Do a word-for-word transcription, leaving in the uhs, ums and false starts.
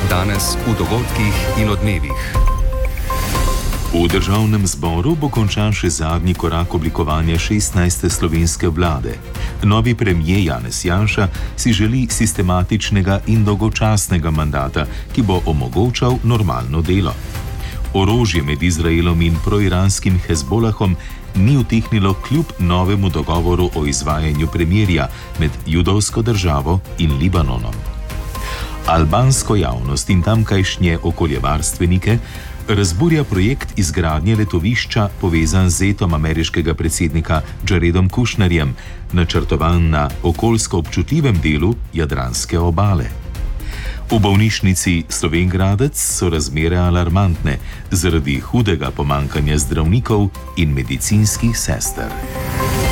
Danes v dogodkih in odmevih. V državnem zboru bo končan še zadnji korak oblikovanja šestnajste slovenske vlade. Novi premier Janez Janša si želi sistematičnega in dolgočasnega mandata, ki bo omogočal normalno delo. Orožje med Izraelom in proiranskim Hezbolahom ni utihnilo kljub novemu dogovoru o izvajanju premirja med judovsko državo in Libanonom. Albansko javnost in tamkajšnje okoljevarstvenike razburja projekt izgradnje letovišča, povezan z zetom ameriškega predsednika Jaredom Kushnerjem, načrtovan na okoljsko občutljivem delu Jadranske obale. V bolnišnici Slovenj Gradec so razmere alarmantne zaradi hudega pomanjkanja zdravnikov in medicinskih sester.